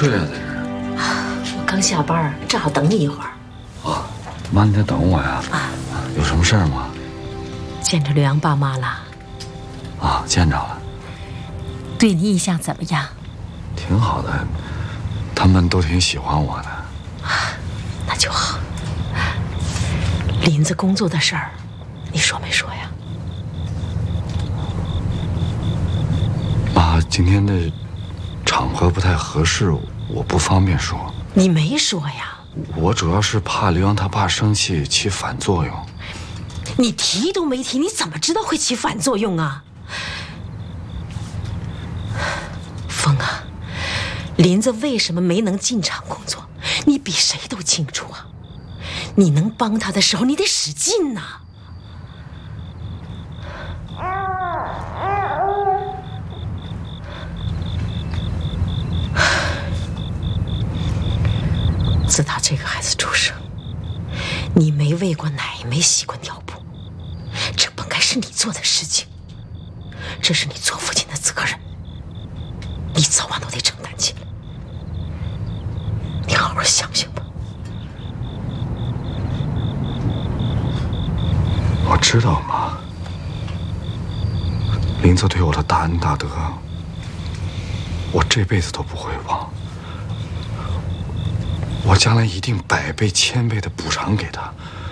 睡啊，在这儿？ 我刚下班，正好等你一会儿。 啊，妈，你在等我呀？啊，有什么事儿吗？ 见着刘洋爸妈了？ 啊，见着了。 对你印象怎么样？ 挺好的，他们都挺喜欢我的。 那就好。林子工作的事儿，你说没说呀？ 妈，今天的场合不太合适，我不方便说。 你没说呀？ 我主要是怕刘洋他爸生气起反作用。 你提都没提，你怎么知道会起反作用啊？风啊，林子为什么没能进厂工作，你比谁都清楚啊。你能帮他的时候，你得使劲呐。自打这个孩子出生，你没喂过奶，没洗过尿布，这本该是你做的事情，这是你做父亲的责任，你早晚都得承担起来。你好好想想吧。 我知道，妈。林子对我的大恩大德，我这辈子都不会忘。我将来一定100倍、1000倍的补偿给他。